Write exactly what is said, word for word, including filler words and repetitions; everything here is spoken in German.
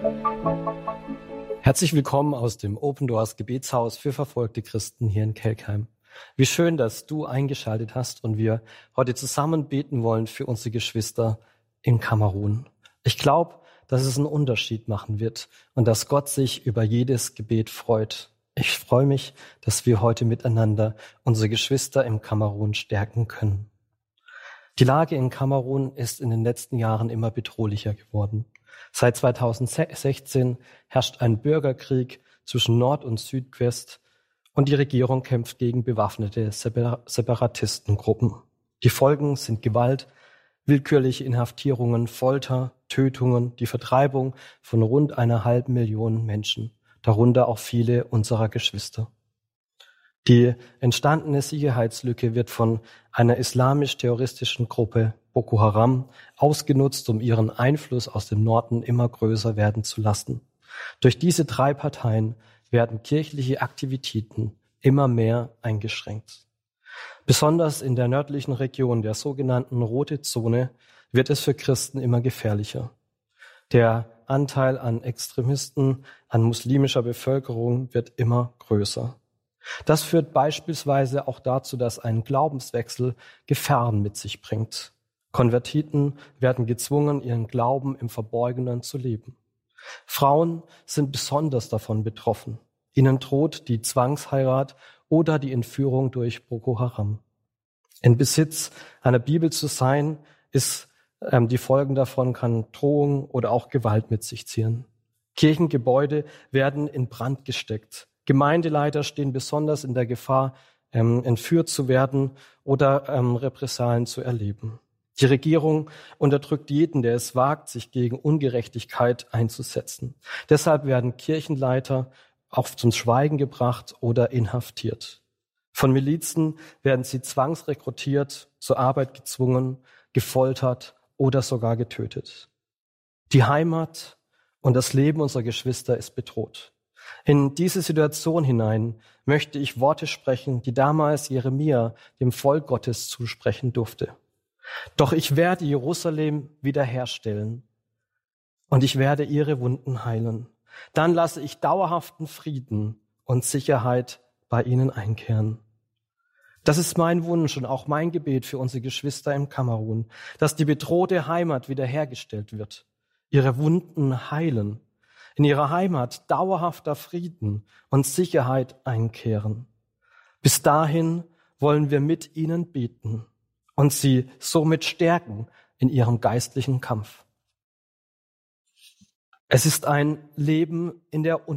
Herzlich willkommen aus dem Open Doors Gebetshaus für verfolgte Christen hier in Kelkheim. Wie schön, dass du eingeschaltet hast und wir heute zusammen beten wollen für unsere Geschwister in Kamerun. Ich glaube, dass es einen Unterschied machen wird und dass Gott sich über jedes Gebet freut. Ich freue mich, dass wir heute miteinander unsere Geschwister im Kamerun stärken können. Die Lage in Kamerun ist in den letzten Jahren immer bedrohlicher geworden. Seit zweitausendsechzehn herrscht ein Bürgerkrieg zwischen Nord- und Südwest und die Regierung kämpft gegen bewaffnete Separatistengruppen. Die Folgen sind Gewalt, willkürliche Inhaftierungen, Folter, Tötungen, die Vertreibung von rund einer halben Million Menschen, darunter auch viele unserer Geschwister. Die entstandene Sicherheitslücke wird von einer islamisch-terroristischen Gruppe Boko Haram ausgenutzt, um ihren Einfluss aus dem Norden immer größer werden zu lassen. Durch diese drei Parteien werden kirchliche Aktivitäten immer mehr eingeschränkt. Besonders in der nördlichen Region der sogenannten Rote Zone wird es für Christen immer gefährlicher. Der Anteil an Extremisten, an muslimischer Bevölkerung wird immer größer. Das führt beispielsweise auch dazu, dass ein Glaubenswechsel Gefahren mit sich bringt. Konvertiten werden gezwungen, ihren Glauben im Verborgenen zu leben. Frauen sind besonders davon betroffen. Ihnen droht die Zwangsheirat oder die Entführung durch Boko Haram. In Besitz einer Bibel zu sein, ist ähm, die Folgen davon kann Drohung oder auch Gewalt mit sich ziehen. Kirchengebäude werden in Brand gesteckt. Gemeindeleiter stehen besonders in der Gefahr, ähm, entführt zu werden oder ähm, Repressalien zu erleben. Die Regierung unterdrückt jeden, der es wagt, sich gegen Ungerechtigkeit einzusetzen. Deshalb werden Kirchenleiter auch zum Schweigen gebracht oder inhaftiert. Von Milizen werden sie zwangsrekrutiert, zur Arbeit gezwungen, gefoltert oder sogar getötet. Die Heimat und das Leben unserer Geschwister ist bedroht. In diese Situation hinein möchte ich Worte sprechen, die damals Jeremia dem Volk Gottes zusprechen durfte. Doch ich werde Jerusalem wiederherstellen und ich werde ihre Wunden heilen. Dann lasse ich dauerhaften Frieden und Sicherheit bei ihnen einkehren. Das ist mein Wunsch und auch mein Gebet für unsere Geschwister im Kamerun, dass die bedrohte Heimat wiederhergestellt wird, ihre Wunden heilen, in ihrer Heimat dauerhafter Frieden und Sicherheit einkehren. Bis dahin wollen wir mit ihnen beten und sie somit stärken in ihrem geistlichen Kampf. Es ist ein Leben in der